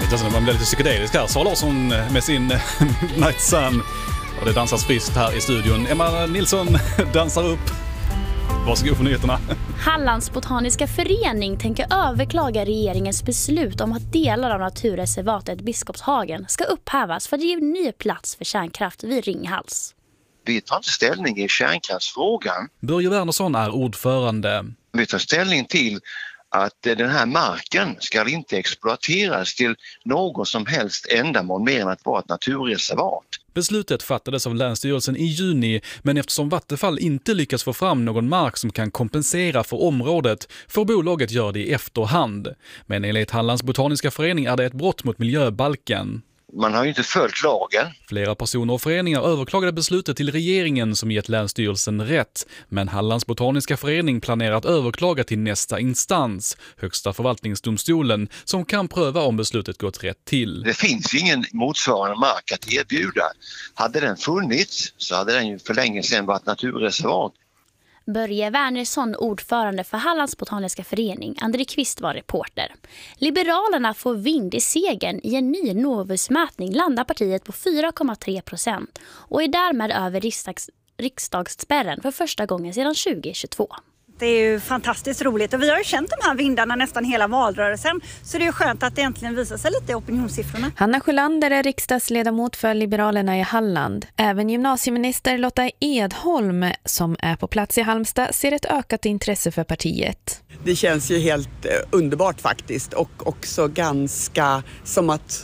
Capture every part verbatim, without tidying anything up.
Det man blir lite psykedelisk här. Sara Larsson med sin Night Sun. Och det dansas friskt här i studion. Emma Nilsson dansar upp. Varsågod för nyheterna. Hallands botaniska förening tänker överklaga regeringens beslut om att delar av naturreservatet Biskopshagen ska upphävas för att ge ny plats för kärnkraft vid Ringhals. Vi tar inte ställning i kärnkraftsfrågan. Börje Wernersson är ordförande. Vi tar ställning till att den här marken ska inte exploateras till något som helst ändamål mer än att vara ett naturreservat. Beslutet fattades av Länsstyrelsen i juni, men eftersom Vattenfall inte lyckas få fram någon mark som kan kompensera för området får bolaget göra det i efterhand. Men enligt Hallands botaniska förening är det ett brott mot miljöbalken. Man har ju inte följt lagen. Flera personer och föreningar överklagade beslutet till regeringen som gett Länsstyrelsen rätt. Men Hallands botaniska förening planerar att överklaga till nästa instans, Högsta förvaltningsdomstolen, som kan pröva om beslutet gått rätt till. Det finns ingen motsvarande mark att erbjuda. Hade den funnits så hade den ju för länge sedan varit naturreservat. Börje Wernersson, ordförande för Hallands botaniska förening. André Kvist var reporter. Liberalerna får vind i segern. I en ny Novusmätning landar partiet på fyra komma tre procent och är därmed över riksdags, riksdagsspärren för första gången sedan tjugo tjugotvå. Det är ju fantastiskt roligt och vi har ju känt de här vindarna nästan hela valrörelsen, så det är ju skönt att det äntligen visar sig lite i opinionssiffrorna. Hanna Sjölander är riksdagsledamot för Liberalerna i Halland. Även gymnasieminister Lotta Edholm, som är på plats i Halmstad, ser ett ökat intresse för partiet. Det känns ju helt underbart faktiskt, och också ganska som att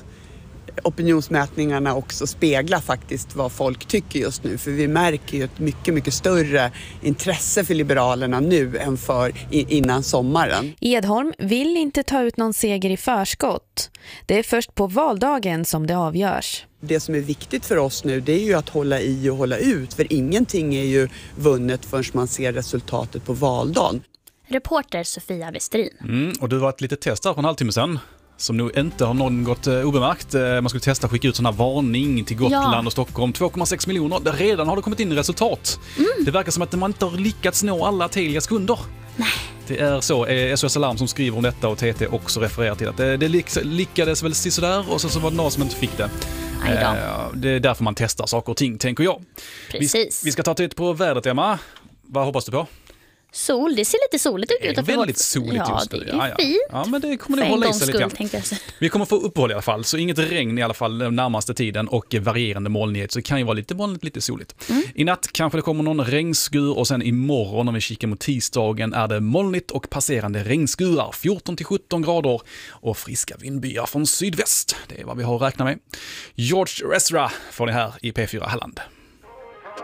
opinionsmätningarna också speglar faktiskt vad folk tycker just nu. För vi märker ju ett mycket, mycket större intresse för Liberalerna nu än för innan sommaren. Edholm vill inte ta ut någon seger i förskott. Det är först på valdagen som det avgörs. Det som är viktigt för oss nu, det är ju att hålla i och hålla ut. För ingenting är ju vunnet förrän man ser resultatet på valdagen. Reporter Sofia Westrin. Mm, och du var ett litet test här för en halvtimme sedan. Som nog inte har någon gått uh, obemärkt. Uh, man skulle testa att skicka ut sån här varning till Gotland ja. och Stockholm. två komma sex miljoner. Det redan har det kommit in i resultat. Mm. Det verkar som att man inte har lyckats nå alla Telias kunder. Nej. Det är så. Eh, S O S Alarm som skriver om detta och T T också refererar till att det, det lyckades väl sådär och så, så var det någon som inte fick det. Eh, det är därför man testar saker och ting, tänker jag. Precis. Vi, vi ska ta titt på vädret, Emma. Vad hoppas du på? Sol, det ser lite soligt ut. Det är väldigt vårt... soligt ja, just nu. Det är ja, ja. fint. Ja, men det kommer det hålla i sig lite grann. Vi kommer få uppehåll i alla fall, så inget regn i alla fall den närmaste tiden och varierande molnighet, så det kan ju vara lite vanligt, lite soligt. Mm. I natt kanske det kommer någon regnskur och sen imorgon, om vi kikar mot tisdagen, är det molnigt och passerande regnskurar, fjorton till sjutton grader och friska vindbyar från sydväst. Det är vad vi har att räkna med. George Ezra får ni här i P fyra Halland.